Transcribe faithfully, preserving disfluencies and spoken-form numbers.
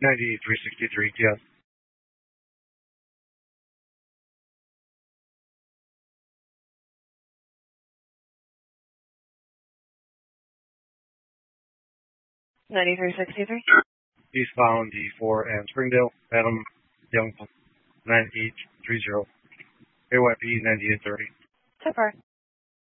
ninety-three sixty-three, yes. ninety-three sixty-three. Eastbound D four and Springdale, Adam Young, nine eight three zero. A Y P ninety-eight thirty. So far.